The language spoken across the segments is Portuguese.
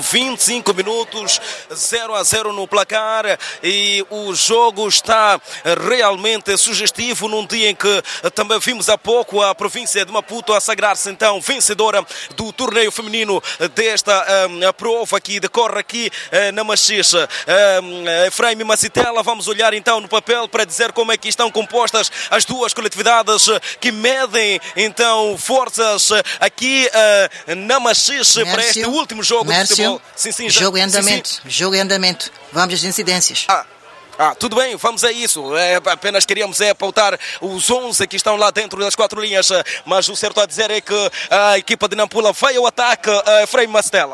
25 minutos, 0-0 no placar, e o jogo está realmente sugestivo num dia em que também vimos há pouco a província de Maputo a sagrar-se então vencedora do torneio feminino desta prova que decorre aqui na Machixe. Efraim Macitela, vamos olhar então no papel para dizer como é que estão compostas as duas coletividades que medem então forças aqui na Machixe para este último jogo de futebol. Sim, jogo em andamento. Vamos às incidências. Tudo bem, vamos a isso. Apenas queríamos pautar os 11 que estão lá dentro das 4 linhas, mas o certo a dizer é que a equipa de Nampula vai ao ataque. Efraim Macitela.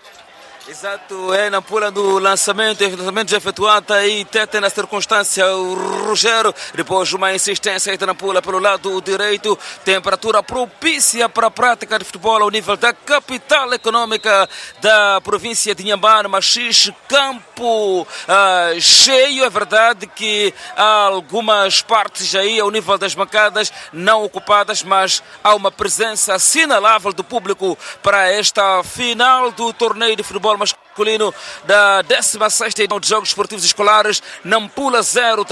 Exato, é Nampula do lançamento já efetuado aí, Tete na circunstância, o Rogério, depois uma insistência de Nampula pelo lado direito, temperatura propícia para a prática de futebol ao nível da capital econômica da província de Inhambane, Machixe, campo cheio. É verdade que há algumas partes aí ao nível das bancadas não ocupadas, mas há uma presença assinalável do público para esta final do torneio de futebol masculino da 16ª edição de Jogos Esportivos Escolares. Nampula 0,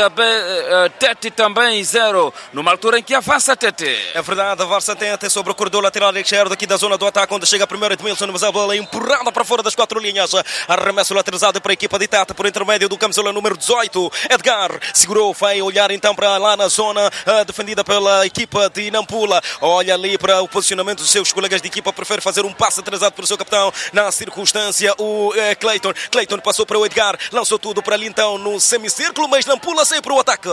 Tete também 0, numa altura em que avança Tete. É verdade, avança Tete sobre o corredor lateral esquerdo aqui da zona do ataque, onde chega primeiro Edmilson, mas a bola é empurrada para fora das 4 linhas. Arremesso lateralizado para a equipa de Tete por intermédio do camisola número 18. Edgar segurou, vai olhar então para lá na zona defendida pela equipa de Nampula. Olha ali para o posicionamento dos seus colegas de equipa, prefere fazer um passe atrasado pelo seu capitão. Na circunstância, o Clayton passou para o Edgar, lançou tudo para ali então no semicírculo, mas Nampula saiu para o ataque.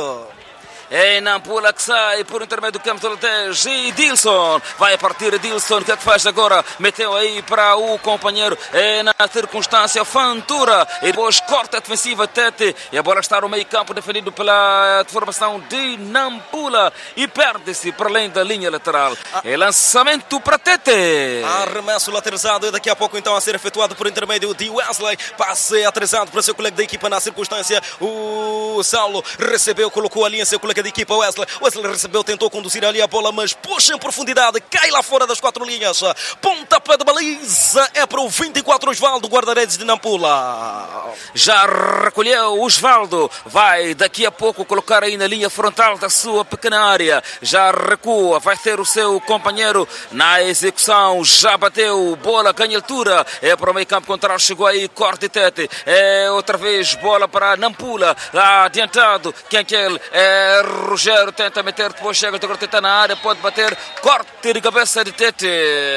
É Nampula que sai por intermédio do campo do 10 e Dilson. Vai a partir Dilson, o que é que faz agora? Meteu aí para o companheiro. É na circunstância Fantura. E depois corta a defensiva Tete. E a bola está no meio campo defendido pela formação de Nampula. E perde-se para além da linha lateral. É lançamento para Tete. Arremesso lateralizado e daqui a pouco então a ser efetuado por intermédio de Wesley. Passe atrasado para o seu colega da equipa na circunstância. O Saulo recebeu, colocou a linha seu colega de equipa Wesley recebeu, tentou conduzir ali a bola, mas puxa em profundidade, cai lá fora das 4 linhas. Pontapé de baliza é para o 24 Osvaldo, guarda-redes de Nampula. Já recolheu Osvaldo, vai daqui a pouco colocar aí na linha frontal da sua pequena área, já recua, vai ter o seu companheiro na execução, já bateu, bola ganha altura, é para o meio campo contrário, chegou aí, corte Tete, é outra vez bola para Nampula, lá adiantado, quem é que ele é? Rogério tenta meter, depois chega, agora tenta na área, pode bater, corte de cabeça de Tete.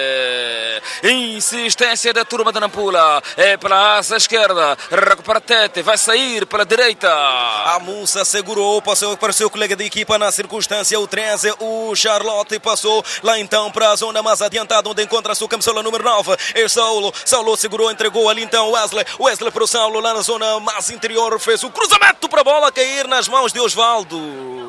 Insistência da turma de Nampula, é pela asa esquerda, recupera Tete, vai sair pela direita. A Musa segurou, passou para o seu colega de equipa na circunstância, o 13, o Charlotte passou lá então para a zona mais adiantada, onde encontra-se o camisola número 9, é Saulo segurou, entregou ali então Wesley para o Saulo, lá na zona mais interior, fez o cruzamento para a bola cair nas mãos de Osvaldo.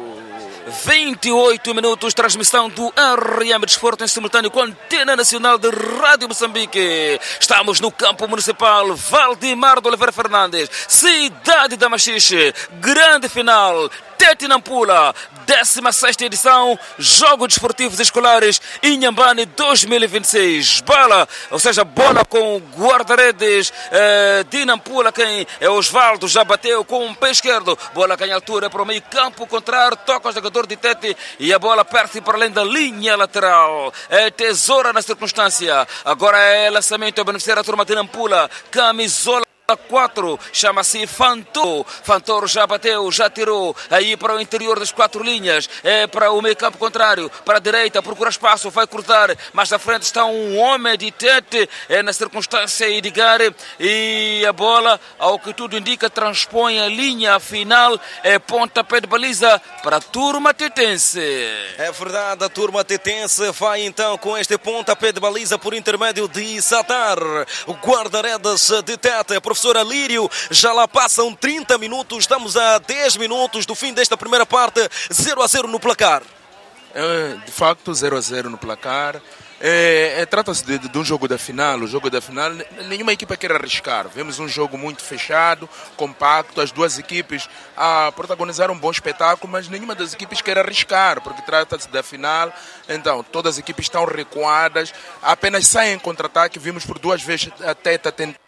28 minutos, transmissão do RM Desporto em simultâneo com a Antena Nacional de Rádio Moçambique. Estamos no campo municipal Valdemar de Oliveira Fernandes, cidade da Machixe, grande final. Tete Nampula, 16ª edição, Jogos Desportivos Escolares Inhambane 2026. Bola com o guarda-redes de Nampula, quem é Osvaldo, já bateu com um pé esquerdo. Bola ganha altura para o meio campo contrário, toca o jogador de Tete e a bola perde para além da linha lateral. É tesoura na circunstância. Agora é lançamento a beneficiar a turma de Nampula. Camisola 4, chama-se Fantor já bateu, já tirou aí para o interior das 4 linhas, é para o meio campo contrário, para a direita, procura espaço, vai cortar, mas à frente está um homem de Tete, é na circunstância Edgar, e a bola, ao que tudo indica, transpõe a linha final, é pontapé de baliza para a turma tetense. É verdade, a turma tetense vai então com este pontapé de baliza por intermédio de Satar, o guarda-redes de Tete, professor Alírio. Já lá passam 30 minutos, estamos a 10 minutos do fim desta primeira parte, 0-0 no placar. De facto, 0-0 no placar. Trata-se de um jogo da final. O jogo da final, nenhuma equipa quer arriscar. Vemos um jogo muito fechado, compacto. As duas equipes protagonizaram um bom espetáculo, mas nenhuma das equipes quer arriscar, porque trata-se da final. Então, todas as equipes estão recuadas, apenas saem em contra-ataque. Vimos por 2 vezes a Tete tentar